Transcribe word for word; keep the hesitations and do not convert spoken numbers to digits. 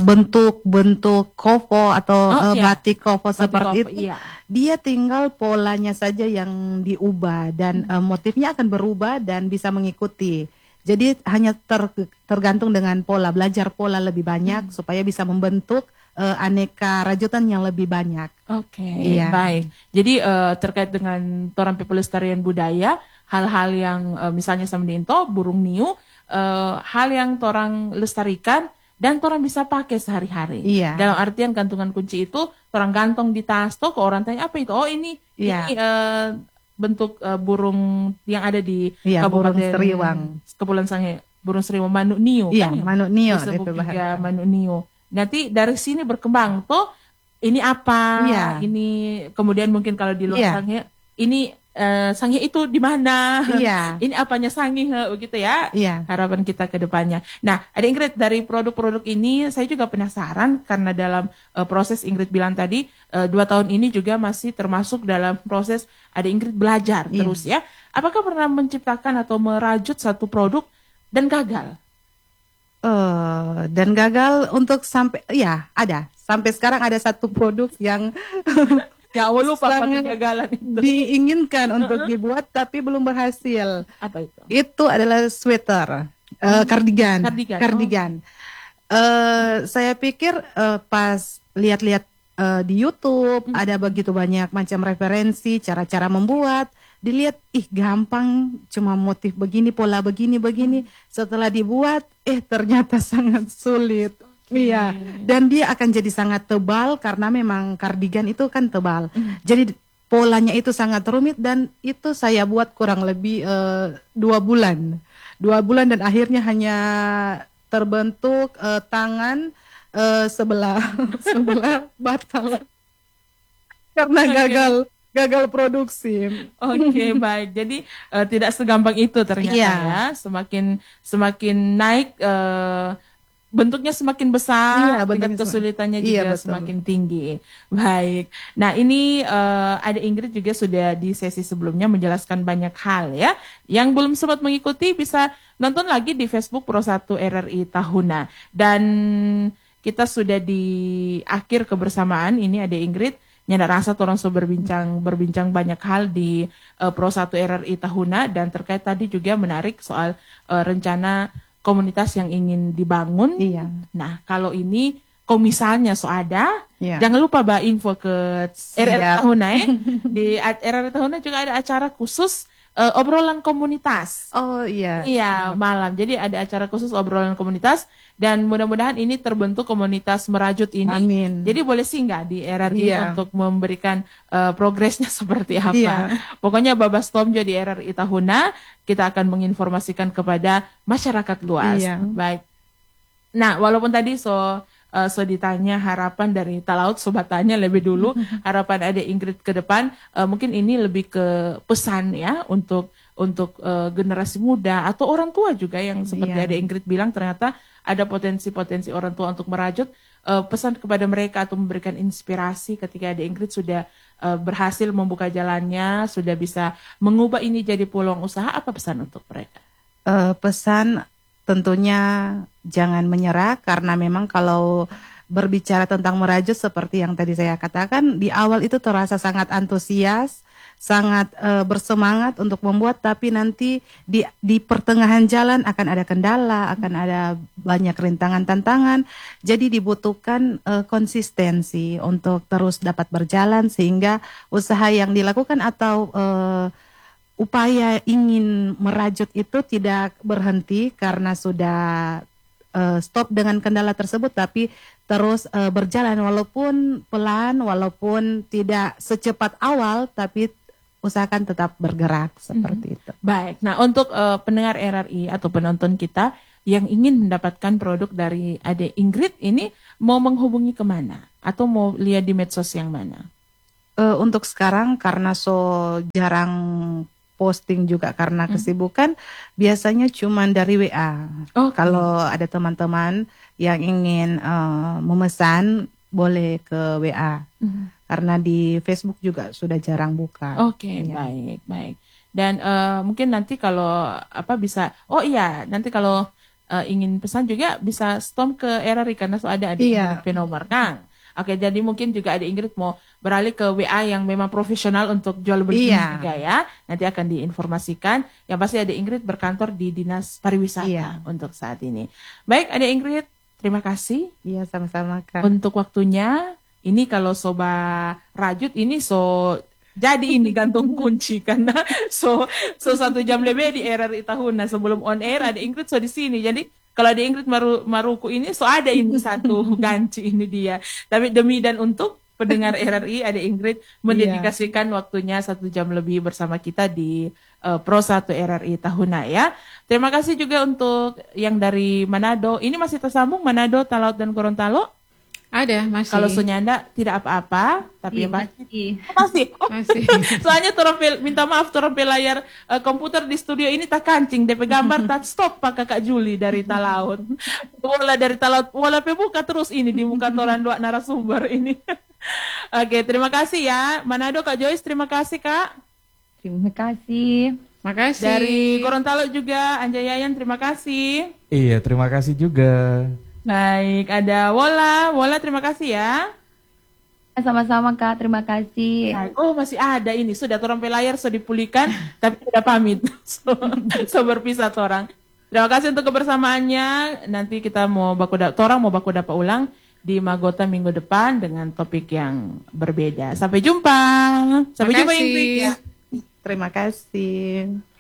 bentuk-bentuk kofo atau Oh, uh, iya. batik kofo Batik seperti kofo, itu, iya. dia tinggal polanya saja yang diubah dan uh, motifnya akan berubah dan bisa mengikuti. Jadi hanya ter- tergantung dengan pola, belajar pola lebih banyak supaya bisa membentuk uh, aneka rajutan yang lebih banyak. Oke, Iya. baik. Jadi eh, terkait dengan Toran Pelestarian Budaya, hal-hal yang eh, misalnya sama Dinto, burung niu, eh, hal yang torang lestarikan dan torang bisa pakai sehari-hari. Iya. Dalam artian gantungan kunci itu torang gantong di tas tuh, ke orang tanya apa itu? Oh ini, Iya. ini eh, bentuk eh, burung yang ada di Iya, burung Kabupaten seriwang. Kepulauan Sangihe, burung seriwang Manuk Niu. Iya, kan ya? Manuk Niu Disebut itu juga bahasa. Manuk Niu. Nanti dari sini berkembang tuh ini apa? Iya. Ini kemudian mungkin kalau di luar Iya. Sangihe, ini eh, Sangihe itu di mana? Iya. Ini apanya Sangihe begitu ya? Iya. Harapan kita ke depannya. Nah, ada Ingrid dari produk-produk ini saya juga penasaran karena dalam eh, proses Ingrid bilang tadi eh, dua tahun ini juga masih termasuk dalam proses ada Ingrid belajar Iya. terus ya. Apakah pernah menciptakan atau merajut satu produk dan gagal? Eh, dan gagal untuk sampai, ya ada. Sampai sekarang ada satu produk yang Ya Allah lupa sangat kegagalan itu. diinginkan untuk dibuat tapi belum berhasil. Apa itu? Itu adalah sweater, eh, kardigan, Kardigan, kardigan. Eh, saya pikir eh, pas lihat-lihat eh, di YouTube ada begitu banyak macam referensi, cara-cara membuat. Dilihat, ih gampang, cuma motif begini, pola begini, begini. Setelah dibuat, eh ternyata sangat sulit. Iya, dan dia akan jadi sangat tebal karena memang kardigan itu kan tebal. Jadi polanya itu sangat rumit dan itu saya buat kurang lebih eh, dua bulan, dua bulan dan akhirnya hanya terbentuk eh, tangan eh, sebelah sebelah batal karena gagal gagal produksi. Oke, baik. Jadi eh, tidak segampang itu ternyata Iya. ya. Semakin semakin naik eh, bentuknya semakin besar, Iya, tingkat bentuknya sem- kesulitannya Iya, juga betul. semakin tinggi. Baik. Nah, ini eh, ada Ingrid juga sudah di sesi sebelumnya menjelaskan banyak hal ya. Yang belum sempat mengikuti bisa nonton lagi di Facebook Pro satu R R I Tahuna. Dan kita sudah di akhir kebersamaan ini ada Ingrid. Nyanda rasa orang so berbincang berbincang banyak hal di eh, Pro satu R R I Tahuna dan terkait tadi juga menarik soal eh, rencana komunitas yang ingin dibangun. Iya. Nah, kalau ini kalau misalnya so ada, Iya. jangan lupa bah info ke R R I Siap. Tahuna ya. Di R R I Tahuna juga ada acara khusus eh, obrolan komunitas. Oh iya. Iya, malam. Jadi ada acara khusus obrolan komunitas dan mudah-mudahan ini terbentuk komunitas merajut ini. Amin. Jadi boleh singgah di R R I Iya. untuk memberikan eh, progresnya seperti apa. Iya. Pokoknya Babas Tomjo di R R I Tahuna kita akan menginformasikan kepada masyarakat luas. Iya. Baik. Nah, walaupun tadi so eh, so ditanya harapan dari Talaut, sobat tanya lebih dulu harapan ada Ingrid ke depan, eh, mungkin ini lebih ke pesan ya untuk untuk eh, generasi muda atau orang tua juga yang seperti Iya. ada Ingrid bilang ternyata ada potensi-potensi orang tua untuk merajut, eh, pesan kepada mereka atau memberikan inspirasi ketika ada Ingrid sudah eh, berhasil membuka jalannya, sudah bisa mengubah ini jadi peluang usaha, apa pesan untuk mereka? Eh, pesan tentunya jangan menyerah karena memang kalau berbicara tentang merajut seperti yang tadi saya katakan di awal itu terasa sangat antusias, sangat eh, bersemangat untuk membuat tapi nanti di di pertengahan jalan akan ada kendala, akan ada banyak rintangan tantangan. Jadi dibutuhkan eh, konsistensi untuk terus dapat berjalan sehingga usaha yang dilakukan atau eh, upaya ingin merajut itu tidak berhenti karena sudah uh, stop dengan kendala tersebut tapi terus uh, berjalan walaupun pelan walaupun tidak secepat awal tapi usahakan tetap bergerak seperti itu. Baik, nah untuk eh, pendengar R R I atau penonton kita yang ingin mendapatkan produk dari Ade Ingrid ini mau menghubungi kemana? Atau mau lihat di medsos yang mana? Uh, untuk sekarang karena so jarang posting juga karena kesibukan biasanya cuma dari W A. Oke. Kalau ada teman-teman yang ingin uh, memesan boleh ke W A. Karena di Facebook juga sudah jarang buka. Oke, Iya. baik, baik. Dan eh, mungkin nanti kalau apa bisa, oh iya, nanti kalau uh, ingin pesan juga bisa storm ke R R I karena so ada adik Iya. Ingrid nomor Kang. Oke, jadi mungkin juga adik Ingrid mau beralih ke W A yang memang profesional untuk jual beli Iya. juga ya. Nanti akan diinformasikan. Yang pasti adik Ingrid berkantor di Dinas Pariwisata Iya. untuk saat ini. Baik, adik Ingrid, terima kasih Iya, sama-sama Kak. untuk waktunya. Ini kalau sobat rajut ini so jadi ini gantung kunci karena so so satu jam lebih di R R I Tahuna sebelum on air ada Ingrid so di sini. Jadi kalau ada Ingrid Maru, Maruku ini so ada ini satu ganci ini dia. Tapi demi dan untuk pendengar R R I ada Ingrid mendedikasikan waktunya satu jam lebih bersama kita di uh, Pro satu R R I Tahuna ya. Terima kasih juga untuk yang dari Manado. Ini masih tersambung Manado, Talaut dan Gorontalo. Ada, masih. Kalau Sunyanda tidak apa-apa, tapi Iya, yang pasti masih. Oh, masih. Oh, Masih. soalnya turun pel- minta maaf turun pel layar eh, komputer di studio ini tak kancing, D P gambar tak stop Pak Kakak Juli dari Talaut. Wala dari Talaut, wala pe buka terus ini di muka toran dua narasumber ini. Oke, terima kasih ya. Manado Kak Joyce, terima kasih Kak. Terima kasih. Makasih. Dari Gorontalo juga Anjay Yayan, terima kasih. Iya, terima kasih juga. Baik, ada Wola, Wola terima kasih ya. Sama-sama Kak, terima kasih. Baik. Oh masih ada ini, sudah turun pel layar, sudah dipulihkan, tapi sudah pamit, so, so berpisah orang. Terima kasih untuk kebersamaannya. Nanti kita mau baku da- orang mau baku dapat ulang di Magota minggu depan dengan topik yang berbeda. Sampai jumpa. Sampai jumpa Makasih. Ingrid. Ya. Terima kasih.